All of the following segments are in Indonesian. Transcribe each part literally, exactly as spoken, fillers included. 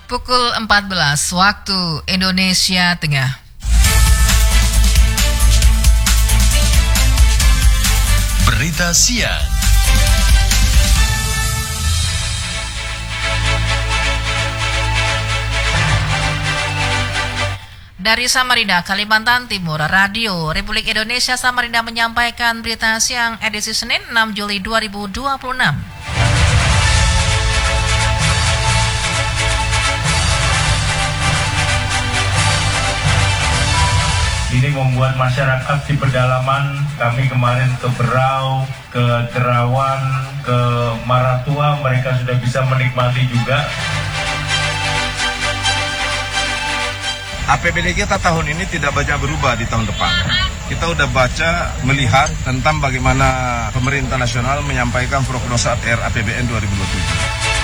Pukul empat belas waktu Indonesia Tengah. Berita siang. Dari Samarinda, Kalimantan Timur, Radio Republik Indonesia Samarinda menyampaikan berita siang edisi Senin enam Juli dua ribu dua puluh enam. Ini membuat masyarakat di pedalaman, kami kemarin ke Berau, ke Terawan, ke Maratua, mereka sudah bisa menikmati juga. A P B D kita tahun ini tidak banyak berubah di tahun depan. Kita udah baca, melihat tentang bagaimana pemerintah nasional menyampaikan prognosa R A P B N dua ribu dua puluh tujuh.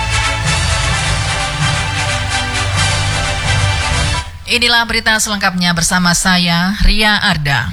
Inilah berita selengkapnya bersama saya, Ria Arda.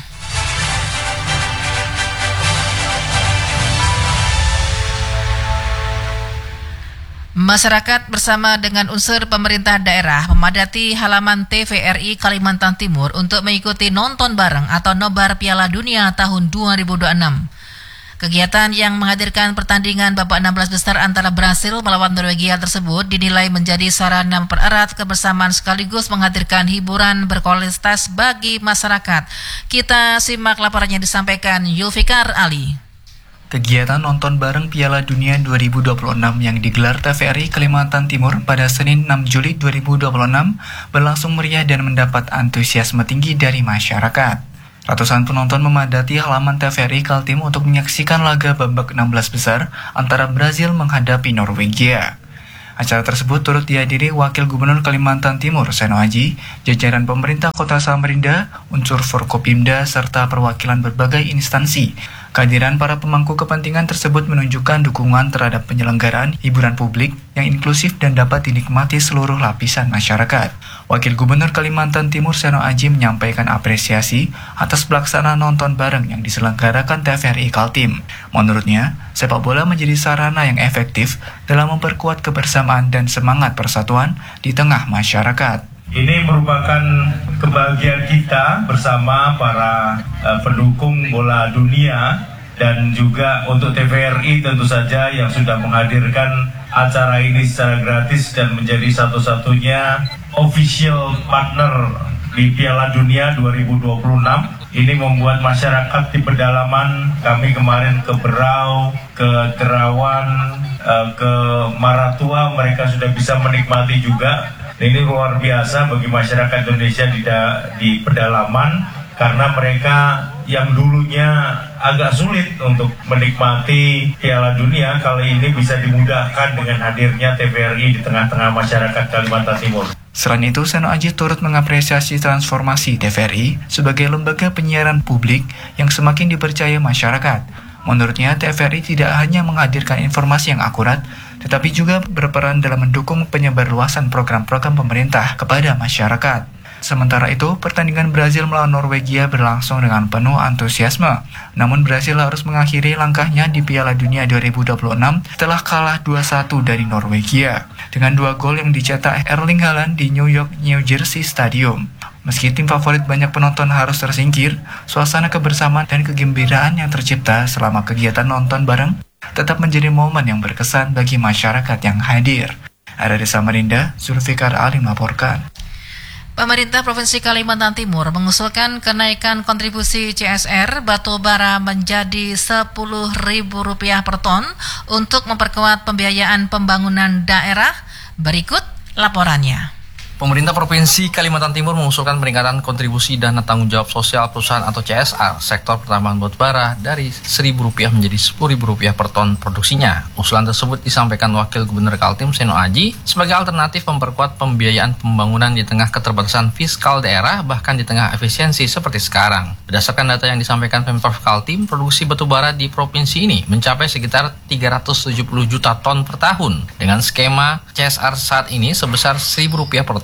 Masyarakat bersama dengan unsur pemerintah daerah memadati halaman T V R I Kalimantan Timur untuk mengikuti nonton bareng atau nobar Piala Dunia tahun dua ribu dua puluh enam. Kegiatan yang menghadirkan pertandingan babak enam belas besar antara Brasil melawan Norwegia tersebut dinilai menjadi sarana mempererat kebersamaan sekaligus menghadirkan hiburan berkualitas bagi masyarakat. Kita simak laporannya disampaikan Yulfikar Ali. Kegiatan nonton bareng Piala Dunia dua ribu dua puluh enam yang digelar T V R I Kalimantan Timur pada Senin enam Juli dua ribu dua puluh enam berlangsung meriah dan mendapat antusiasme tinggi dari masyarakat. Ratusan penonton memadati halaman T V R I Kaltim untuk menyaksikan laga babak enam belas besar antara Brasil menghadapi Norwegia. Acara tersebut turut dihadiri Wakil Gubernur Kalimantan Timur Seno Aji, jajaran pemerintah Kota Samarinda, unsur Forkopimda, serta perwakilan berbagai instansi. Kehadiran para pemangku kepentingan tersebut menunjukkan dukungan terhadap penyelenggaraan hiburan publik yang inklusif dan dapat dinikmati seluruh lapisan masyarakat. Wakil Gubernur Kalimantan Timur Seno Aji menyampaikan apresiasi atas pelaksanaan nonton bareng yang diselenggarakan T V R I Kaltim. Menurutnya, sepak bola menjadi sarana yang efektif dalam memperkuat kebersamaan dan semangat persatuan di tengah masyarakat. Ini merupakan kebahagiaan kita bersama para uh, pendukung bola dunia dan juga untuk T V R I tentu saja yang sudah menghadirkan acara ini secara gratis dan menjadi satu-satunya official partner di Piala Dunia dua ribu dua puluh enam. Ini membuat masyarakat di pedalaman, kami kemarin ke Berau, ke Terawan, uh, ke Maratua, mereka sudah bisa menikmati juga. Ini luar biasa bagi masyarakat Indonesia di, da, di pedalaman karena mereka yang dulunya agak sulit untuk menikmati Piala Dunia kali ini bisa dimudahkan dengan hadirnya T V R I di tengah-tengah masyarakat Kalimantan Timur. Selain itu, Seno Aji turut mengapresiasi transformasi T V R I sebagai lembaga penyiaran publik yang semakin dipercaya masyarakat. Menurutnya, T V R I tidak hanya menghadirkan informasi yang akurat, tetapi juga berperan dalam mendukung penyebarluasan program-program pemerintah kepada masyarakat. Sementara itu, pertandingan Brasil melawan Norwegia berlangsung dengan penuh antusiasme. Namun Brasil harus mengakhiri langkahnya di Piala Dunia dua ribu dua puluh enam setelah kalah dua satu dari Norwegia dengan dua gol yang dicetak Erling Haaland di New York New Jersey Stadium. Meski tim favorit banyak penonton harus tersingkir, suasana kebersamaan dan kegembiraan yang tercipta selama kegiatan nonton bareng tetap menjadi momen yang berkesan bagi masyarakat yang hadir. Dari Samarinda, Zulfikar Ali melaporkan. Pemerintah Provinsi Kalimantan Timur mengusulkan kenaikan kontribusi C S R batu bara menjadi sepuluh ribu rupiah per ton untuk memperkuat pembiayaan pembangunan daerah. Berikut laporannya. Pemerintah Provinsi Kalimantan Timur mengusulkan peningkatan kontribusi dana tanggung jawab sosial perusahaan atau C S R sektor pertambangan batu bara dari seribu rupiah menjadi sepuluh ribu rupiah per ton produksinya. Usulan tersebut disampaikan Wakil Gubernur Kaltim Seno Aji sebagai alternatif memperkuat pembiayaan pembangunan di tengah keterbatasan fiskal daerah bahkan di tengah efisiensi seperti sekarang. Berdasarkan data yang disampaikan Pemprov Kaltim, produksi batu bara di provinsi ini mencapai sekitar tiga ratus tujuh puluh juta ton per tahun. Dengan skema C S R saat ini sebesar seribu rupiah per ton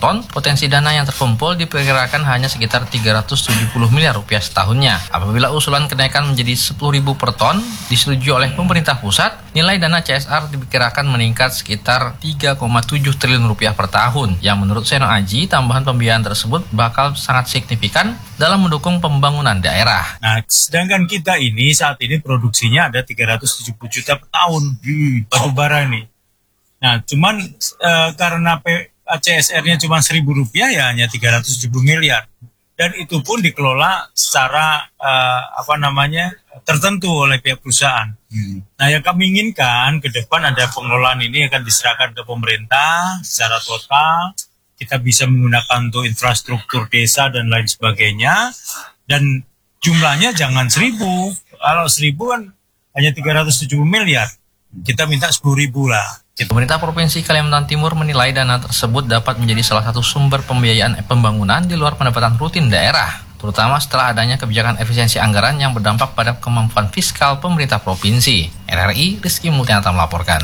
ton, potensi dana yang terkumpul diperkirakan hanya sekitar tiga ratus tujuh puluh miliar rupiah setahunnya. Apabila usulan kenaikan menjadi sepuluh ribu per ton disetujui oleh pemerintah pusat, nilai dana C S R diperkirakan meningkat sekitar tiga koma tujuh triliun rupiah per tahun. Yang menurut Seno Aji, tambahan pembiayaan tersebut bakal sangat signifikan dalam mendukung pembangunan daerah. Nah, sedangkan kita ini saat ini produksinya ada tiga ratus tujuh puluh juta per tahun hmm. batu bara ini. Nah, cuman e, karena C S R-nya cuma seribu rupiah ya hanya tiga ratus tujuh puluh miliar. Dan itu pun dikelola secara e, apa namanya tertentu oleh pihak perusahaan. Hmm. Nah, yang kami inginkan ke depan ada pengelolaan ini akan diserahkan ke pemerintah secara total. Kita bisa menggunakan untuk infrastruktur desa dan lain sebagainya. Dan jumlahnya jangan seribu. Kalau seribu kan hanya tiga ratus tujuh puluh miliar. Kita minta sepuluh ribu lah. Pemerintah Provinsi Kalimantan Timur menilai dana tersebut dapat menjadi salah satu sumber pembiayaan pembangunan di luar pendapatan rutin daerah, terutama setelah adanya kebijakan efisiensi anggaran yang berdampak pada kemampuan fiskal pemerintah provinsi. R R I, Rizky Multianata melaporkan.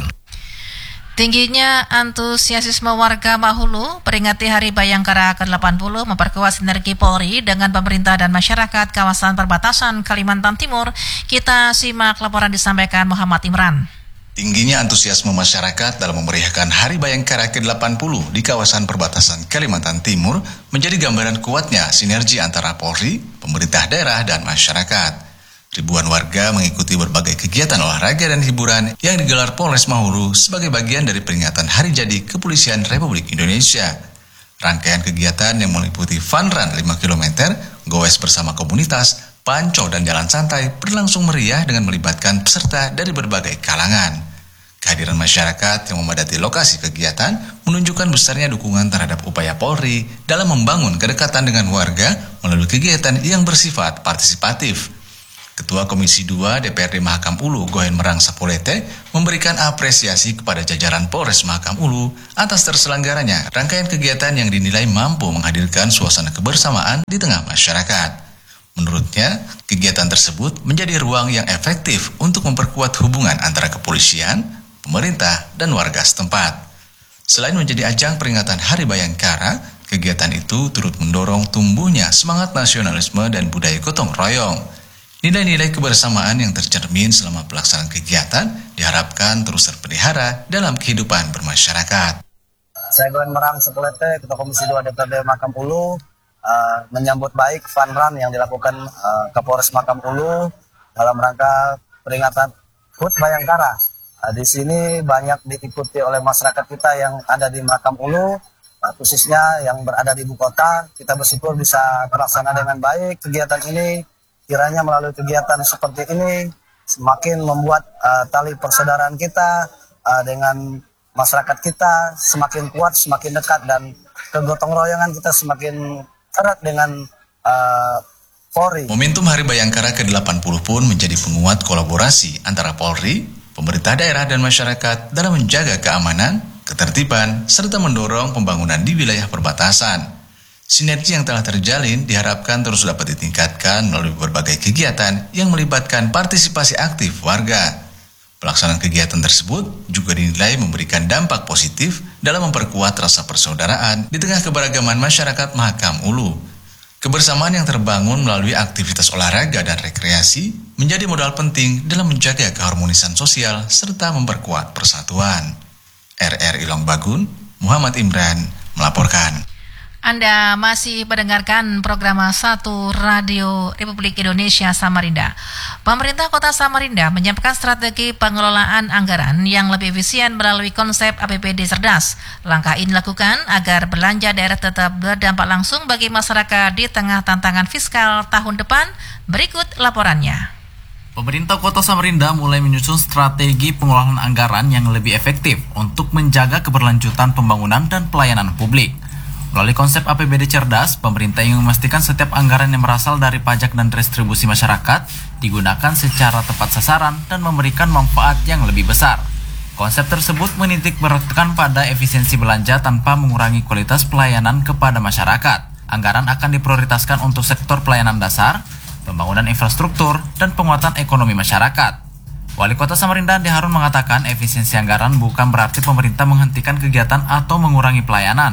Tingginya antusiasme warga Mahulu peringati Hari Bayangkara ke delapan puluh memperkuat sinergi Polri dengan pemerintah dan masyarakat kawasan perbatasan Kalimantan Timur. Kita simak laporan disampaikan Muhammad Imran. Tingginya antusiasme masyarakat dalam memeriahkan Hari Bayangkara ke delapan puluh di kawasan perbatasan Kalimantan Timur menjadi gambaran kuatnya sinergi antara Polri, pemerintah daerah, dan masyarakat. Ribuan warga mengikuti berbagai kegiatan olahraga dan hiburan yang digelar Polres Mahulu sebagai bagian dari peringatan Hari Jadi Kepolisian Republik Indonesia. Rangkaian kegiatan yang meliputi fun run lima kilometer, goes bersama komunitas, pancong dan jalan santai berlangsung meriah dengan melibatkan peserta dari berbagai kalangan. Kehadiran masyarakat yang memadati lokasi kegiatan menunjukkan besarnya dukungan terhadap upaya Polri dalam membangun kedekatan dengan warga melalui kegiatan yang bersifat partisipatif. Ketua Komisi dua D P R D Mahakam Ulu, Gohen Merang Sapolete, memberikan apresiasi kepada jajaran Polres Mahakam Ulu atas terselenggaranya rangkaian kegiatan yang dinilai mampu menghadirkan suasana kebersamaan di tengah masyarakat. Menurutnya, kegiatan tersebut menjadi ruang yang efektif untuk memperkuat hubungan antara kepolisian, pemerintah, dan warga setempat. Selain menjadi ajang peringatan Hari Bayangkara, kegiatan itu turut mendorong tumbuhnya semangat nasionalisme dan budaya gotong royong. Nilai-nilai kebersamaan yang tercermin selama pelaksanaan kegiatan diharapkan terus terpelihara dalam kehidupan bermasyarakat. Saya Gohen Merang Sapolete, Ketua Komisi dua D P R D Mahakam Ulu, Uh, menyambut baik fun run yang dilakukan uh, Kapolres Mahakam Ulu dalam rangka peringatan H U T Bayangkara. Uh, di sini banyak diikuti oleh masyarakat kita yang ada di Mahakam Ulu, uh, khususnya yang berada di ibu kota. Kita bersyukur bisa terlaksana dengan baik kegiatan ini. Kiranya melalui kegiatan seperti ini semakin membuat uh, tali persaudaraan kita uh, dengan masyarakat kita semakin kuat, semakin dekat, dan kegotong royongan kita semakin erat dengan uh, Polri. Momentum Hari Bayangkara ke delapan puluh pun menjadi penguat kolaborasi antara Polri, pemerintah daerah, dan masyarakat dalam menjaga keamanan, ketertiban, serta mendorong pembangunan di wilayah perbatasan. Sinergi yang telah terjalin diharapkan terus dapat ditingkatkan melalui berbagai kegiatan yang melibatkan partisipasi aktif warga. Pelaksanaan kegiatan tersebut juga dinilai memberikan dampak positif dalam memperkuat rasa persaudaraan di tengah keberagaman masyarakat Mahakam Ulu. Kebersamaan yang terbangun melalui aktivitas olahraga dan rekreasi menjadi modal penting dalam menjaga keharmonisan sosial serta memperkuat persatuan. R R I Longbagun, Muhammad Imran melaporkan. Anda masih mendengarkan program satu Radio Republik Indonesia Samarinda. Pemerintah Kota Samarinda menyiapkan strategi pengelolaan anggaran yang lebih efisien melalui konsep A P B D cerdas. Langkah ini dilakukan agar belanja daerah tetap berdampak langsung bagi masyarakat di tengah tantangan fiskal tahun depan. Berikut laporannya. Pemerintah Kota Samarinda mulai menyusun strategi pengelolaan anggaran yang lebih efektif untuk menjaga keberlanjutan pembangunan dan pelayanan publik. Melalui konsep A P B D cerdas, pemerintah ingin memastikan setiap anggaran yang berasal dari pajak dan distribusi masyarakat digunakan secara tepat sasaran dan memberikan manfaat yang lebih besar. Konsep tersebut menitik beratkan pada efisiensi belanja tanpa mengurangi kualitas pelayanan kepada masyarakat. Anggaran akan diprioritaskan untuk sektor pelayanan dasar, pembangunan infrastruktur, dan penguatan ekonomi masyarakat. Wali Kota Samarinda Andi Harun mengatakan efisiensi anggaran bukan berarti pemerintah menghentikan kegiatan atau mengurangi pelayanan.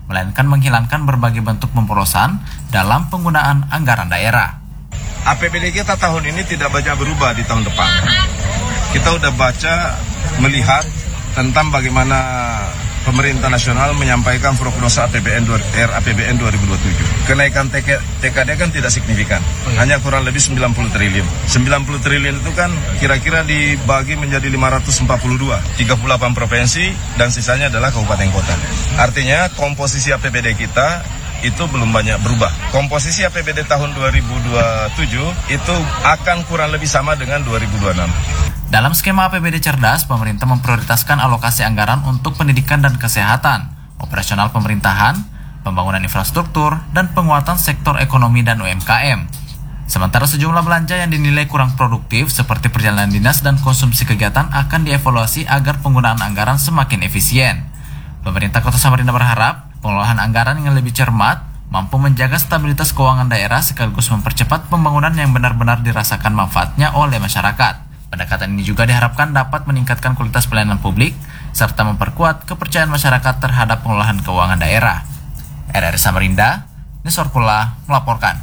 melainkan menghilangkan berbagai bentuk pemborosan dalam penggunaan anggaran daerah. A P B D kita tahun ini tidak banyak berubah di tahun depan. Kita udah baca, melihat tentang bagaimana pemerintah nasional menyampaikan prognosa A P B N R A P B N dua ribu dua puluh tujuh. Kenaikan T K D kan tidak signifikan, hanya kurang lebih sembilan puluh triliun. sembilan puluh triliun itu kan kira-kira dibagi menjadi lima ratus empat puluh dua, tiga puluh delapan provinsi dan sisanya adalah kabupaten kota. Artinya komposisi A P B D kita itu belum banyak berubah. Komposisi A P B D tahun dua ribu dua puluh tujuh itu akan kurang lebih sama dengan dua ribu dua puluh enam. Dalam skema A P B D cerdas, pemerintah memprioritaskan alokasi anggaran untuk pendidikan dan kesehatan, operasional pemerintahan, pembangunan infrastruktur, dan penguatan sektor ekonomi dan U M K M. Sementara sejumlah belanja yang dinilai kurang produktif seperti perjalanan dinas dan konsumsi kegiatan akan dievaluasi agar penggunaan anggaran semakin efisien. Pemerintah Kota Samarinda berharap pengelolaan anggaran yang lebih cermat mampu menjaga stabilitas keuangan daerah sekaligus mempercepat pembangunan yang benar-benar dirasakan manfaatnya oleh masyarakat. Pendekatan ini juga diharapkan dapat meningkatkan kualitas pelayanan publik serta memperkuat kepercayaan masyarakat terhadap pengelolaan keuangan daerah. R R I Samarinda, Nisor Pula melaporkan.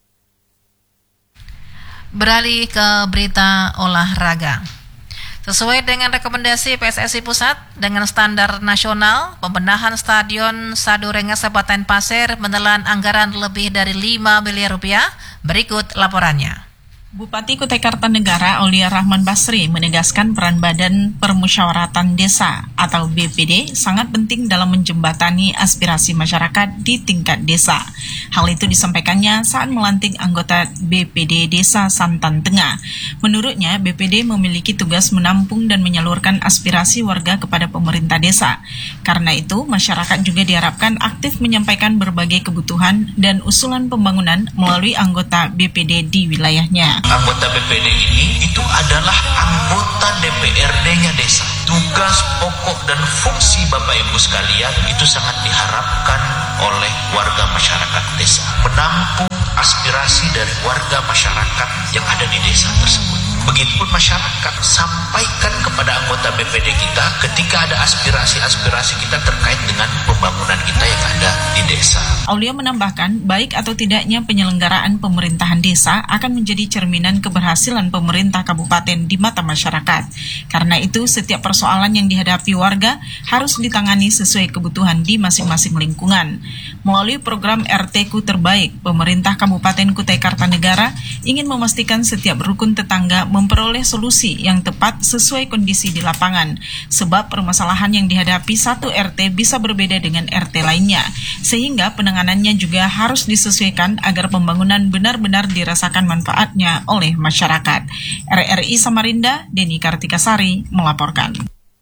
Beralih ke berita olahraga. Sesuai dengan rekomendasi P S S I Pusat dengan standar nasional, pembenahan Stadion Sadurengas Kabupaten Pasir menelan anggaran lebih dari lima miliar rupiah. Berikut laporannya. Bupati Kutai Kartanegara Aulia Rahman Basri menegaskan peran Badan Permusyawaratan Desa atau B P D sangat penting dalam menjembatani aspirasi masyarakat di tingkat desa. Hal itu disampaikannya saat melantik anggota B P D Desa Santan Tengah. Menurutnya, B P D memiliki tugas menampung dan menyalurkan aspirasi warga kepada pemerintah desa. Karena itu, masyarakat juga diharapkan aktif menyampaikan berbagai kebutuhan dan usulan pembangunan melalui anggota B P D di wilayahnya. Anggota B P D ini itu adalah anggota D P R D-nya desa. Tugas pokok dan fungsi Bapak Ibu sekalian itu sangat diharapkan oleh warga masyarakat desa. Menampung aspirasi dari warga masyarakat yang ada di desa tersebut. Begitupun masyarakat, sampaikan kepada anggota B P D kita ketika ada aspirasi-aspirasi kita terkait dengan pembangunan kita yang ada di desa. Aulia menambahkan, baik atau tidaknya penyelenggaraan pemerintahan desa akan menjadi cerminan keberhasilan pemerintah kabupaten di mata masyarakat. Karena itu, setiap persoalan yang dihadapi warga harus ditangani sesuai kebutuhan di masing-masing lingkungan. Melalui program R T Ku Terbaik, pemerintah Kabupaten Kutai Kartanegara ingin memastikan setiap rukun tetangga memperoleh solusi yang tepat sesuai kondisi di lapangan. Sebab permasalahan yang dihadapi satu R T bisa berbeda dengan R T lainnya, sehingga penanganannya juga harus disesuaikan agar pembangunan benar-benar dirasakan manfaatnya oleh masyarakat. R R I Samarinda, Deni Kartikasari melaporkan.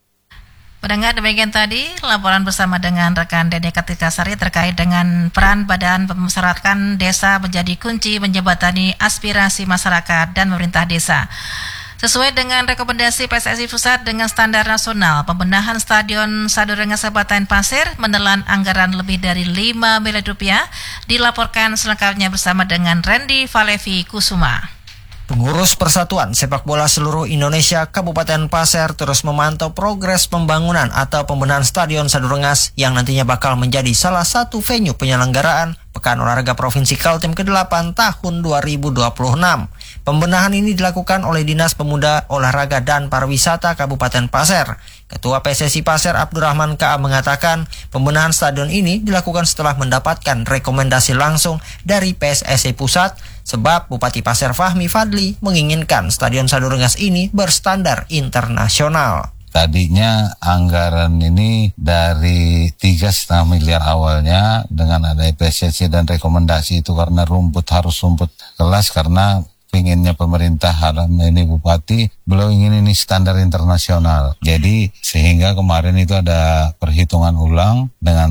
Pendengar, demikian tadi laporan bersama dengan rekan Deni Kartikasari terkait dengan peran Badan Permusyawaratan Desa menjadi kunci menjembatani aspirasi masyarakat dan pemerintah desa. Sesuai dengan rekomendasi P S S I Pusat dengan standar nasional, pembenahan Stadion Sadurengas Kabupaten Pasir menelan anggaran lebih dari lima miliar rupiah. Dilaporkan selengkapnya bersama dengan Randy Valevi Kusuma. Pengurus Persatuan Sepak Bola Seluruh Indonesia Kabupaten Pasir terus memantau progres pembangunan atau pembenahan Stadion Sadurengas yang nantinya bakal menjadi salah satu venue penyelenggaraan Pekan Olahraga Provinsi Kaltim kedelapan tahun dua ribu dua puluh enam. Pembenahan ini dilakukan oleh Dinas Pemuda, Olahraga dan Pariwisata Kabupaten Pasir. Ketua P S S I Pasir Abdurrahman K A mengatakan pembenahan stadion ini dilakukan setelah mendapatkan rekomendasi langsung dari P S S I Pusat, sebab Bupati Pasir Fahmi Fadli menginginkan Stadion Sadurengas ini berstandar internasional. Tadinya anggaran ini dari tiga setengah miliar awalnya, dengan ada P S S I dan rekomendasi itu karena rumput harus rumput kelas, karena pinginnya pemerintah haram ini Bupati belum ingin ini standar internasional. Jadi sehingga kemarin itu ada perhitungan ulang dengan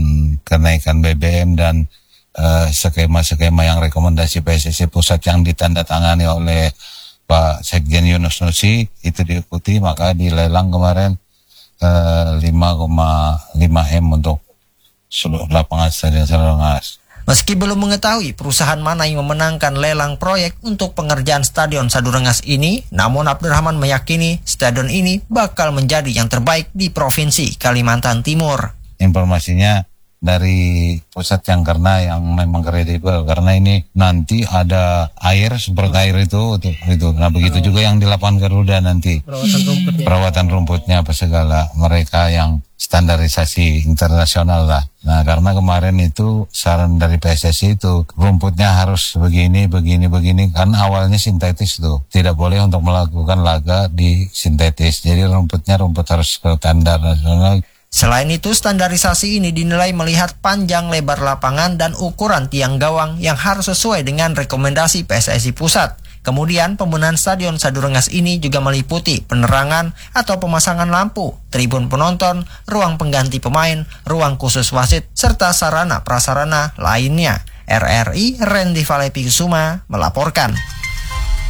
kenaikan B B M dan uh, skema-skema yang rekomendasi P S S I Pusat yang ditandatangani oleh Pak Sekjen Yunus Nusi itu diikuti, maka dilelang kemarin uh, lima koma lima M untuk seluruh lapangan Stadion Sadurengas. Meski belum mengetahui perusahaan mana yang memenangkan lelang proyek untuk pengerjaan Stadion Sadurengas ini, namun Abdurrahman meyakini stadion ini bakal menjadi yang terbaik di Provinsi Kalimantan Timur. Informasinya dari pusat yang karena yang memang kredibel, karena ini nanti ada air, semprot air itu itu, itu. Nah begitu juga yang di lapangan Garuda nanti Perawatan rumputnya. perawatan rumputnya apa segala, mereka yang standarisasi internasional lah. Nah karena kemarin itu saran dari P S S I itu rumputnya harus begini, begini, begini. Kan awalnya sintetis tuh, tidak boleh untuk melakukan laga di sintetis. Jadi rumputnya rumput harus ke standar nasional. Selain itu, standarisasi ini dinilai melihat panjang lebar lapangan dan ukuran tiang gawang yang harus sesuai dengan rekomendasi P S S I pusat. Kemudian pembenahan Stadion Sadurengas ini juga meliputi penerangan atau pemasangan lampu, tribun penonton, ruang pengganti pemain, ruang khusus wasit, serta sarana prasarana lainnya. R R I Randy Valepi Kusuma melaporkan.